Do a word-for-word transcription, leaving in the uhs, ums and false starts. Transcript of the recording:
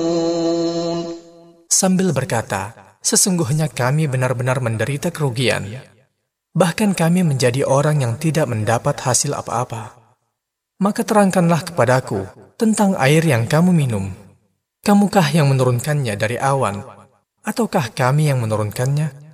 Sambil berkata, sesungguhnya kami benar-benar menderita kerugian. Bahkan kami menjadi orang yang tidak mendapat hasil apa-apa. Maka terangkanlah kepadaku tentang air yang kamu minum. Kamukah yang menurunkannya dari awan, ataukah kami yang menurunkannya?